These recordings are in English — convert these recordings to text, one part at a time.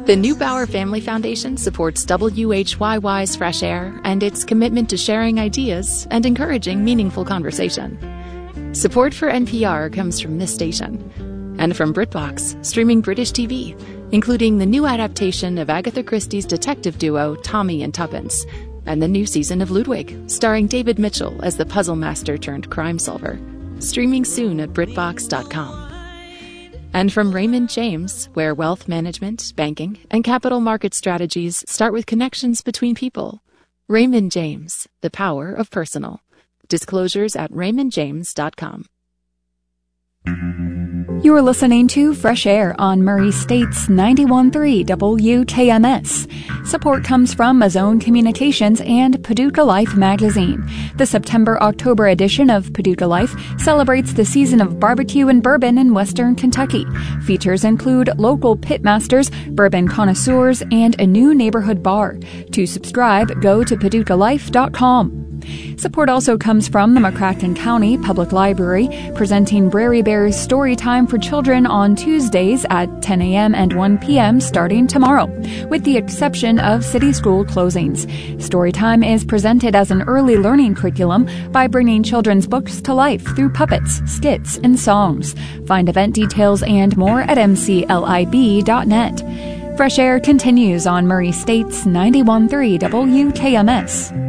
The Neubauer Family Foundation supports WHYY's Fresh Air and its commitment to sharing ideas and encouraging meaningful conversation. Support for NPR comes from this station and from BritBox, streaming British TV, including the new adaptation of Agatha Christie's detective duo Tommy and Tuppence, and the new season of Ludwig, starring David Mitchell as the puzzle master turned crime solver, streaming soon at BritBox.com. And from Raymond James, where wealth management, banking, and capital market strategies start with connections between people. Raymond James, the power of personal. Disclosures at RaymondJames.com. You are listening to Fresh Air on Murray State's 91.3 WKMS. Support comes from Mazone Communications and Paducah Life magazine. The September-October edition of Paducah Life celebrates the season of barbecue and bourbon in Western Kentucky. Features include local pitmasters, bourbon connoisseurs, and a new neighborhood bar. To subscribe, go to paducahlife.com. Support also comes from the McCracken County Public Library, presenting Brary Bear's Storytime for Children on Tuesdays at 10 a.m. and 1 p.m. starting tomorrow, with the exception of city school closings. Storytime is presented as an early learning curriculum by bringing children's books to life through puppets, skits, and songs. Find event details and more at mclib.net. Fresh Air continues on Murray State's 91.3 WKMS.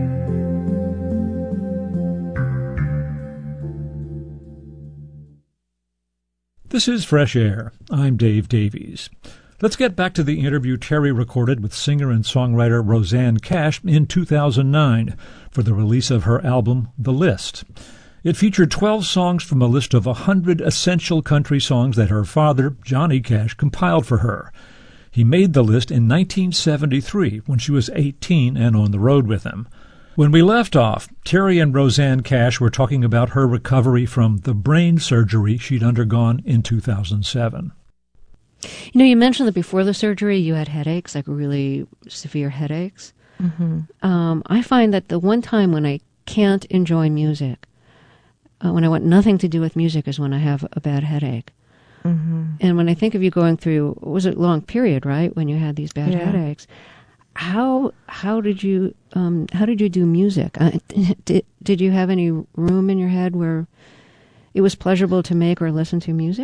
This is Fresh Air. I'm Dave Davies. Let's get back to the interview Terry recorded with singer and songwriter Rosanne Cash in 2009 for the release of her album, The List. It featured 12 songs from a list of 100 essential country songs that her father, Johnny Cash, compiled for her. He made the list in 1973 when she was 18 and on the road with him. When we left off, Terry and Rosanne Cash were talking about her recovery from the brain surgery she'd undergone in 2007. You know, you mentioned that before the surgery you had headaches, like really severe headaches. Mm-hmm. I find that the one time when I can't enjoy music, when I want nothing to do with music, is when I have a bad headache. Mm-hmm. And when I think of you going through, it was a long period, right, when you had these bad headaches. How did you do music? Did you have any room in your head where it was pleasurable to make or listen to music?